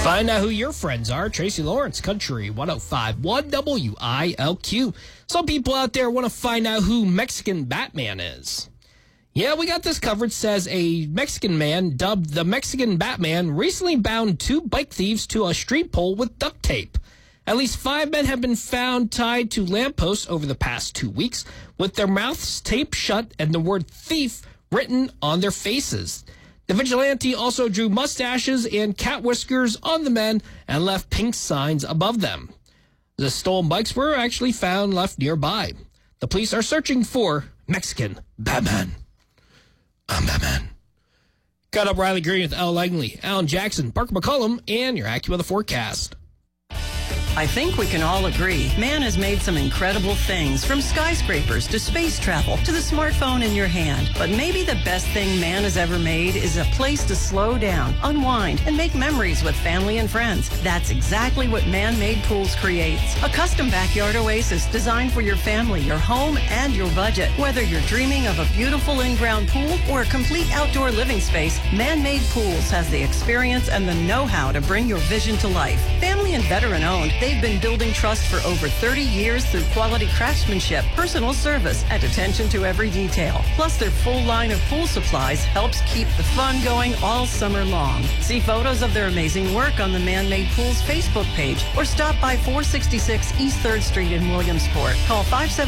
Find out who your friends are. Tracy Lawrence, Country 105.1 WILQ. Some people out there want to find out who Mexican Batman is. Yeah, we got this covered. Says a Mexican man dubbed the Mexican Batman recently bound 2 bike thieves to a street pole with duct tape. At least 5 men have been found tied to lampposts over the past 2 weeks with their mouths taped shut and the word thief written on their faces. The vigilante also drew mustaches and cat whiskers on the men and left pink signs above them. The stolen bikes were actually found left nearby. The police are searching for Mexican Batman. I'm Batman. Got up Riley Green with Al Langley, Alan Jackson, Parker McCollum, and your AccuWeather forecast. I think we can all agree, man has made some incredible things, from skyscrapers to space travel to the smartphone in your hand. But maybe the best thing man has ever made is a place to slow down, unwind, and make memories with family and friends. That's exactly what Man-Made Pools creates. A custom backyard oasis designed for your family, your home, and your budget. Whether you're dreaming of a beautiful in-ground pool or a complete outdoor living space, Man-Made Pools has the experience and the know-how to bring your vision to life. Family and veteran-owned, they've been building trust for over 30 years through quality craftsmanship, personal service, and attention to every detail. Plus, their full line of pool supplies helps keep the fun going all summer long. See photos of their amazing work on the Man-Made Pools Facebook page or stop by 466 East 3rd Street in Williamsport. Call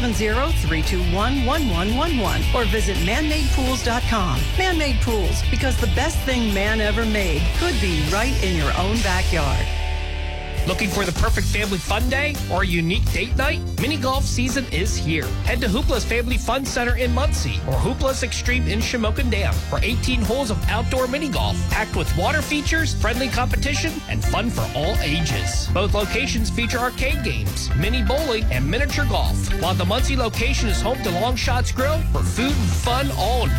570-321-1111 or visit manmadepools.com. Man-Made Pools, because the best thing man ever made could be right in your own backyard. Looking for the perfect family fun day or a unique date night? Mini golf season is here. Head to Hoopla's Family Fun Center in Muncie or Hoopla's Extreme in Shamokin Dam for 18 holes of outdoor mini golf, packed with water features, friendly competition, and fun for all ages. Both locations feature arcade games, mini bowling, and miniature golf, while the Muncie location is home to Long Shots Grill for food and fun all in